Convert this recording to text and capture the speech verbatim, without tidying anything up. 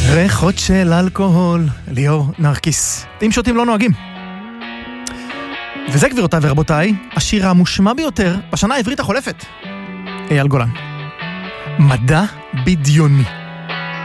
ריחות של אלכוהול, ליאור נרקיס. אם שותים לא נוהגים. וזה גבירותיי ורבותיי, השיר המושמע ביותר בשנה העברית החולפת. אייל גולן. מדע בדיוני.